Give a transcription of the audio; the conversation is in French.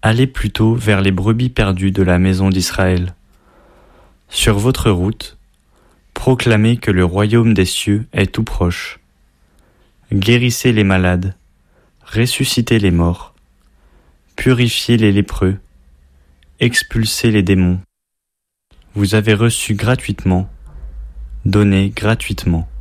Allez plutôt vers les brebis perdues de la maison d'Israël. Sur votre route, proclamez que le royaume des cieux est tout proche. Guérissez les malades, ressuscitez les morts, purifiez les lépreux, expulsez les démons. Vous avez reçu gratuitement, donnez gratuitement.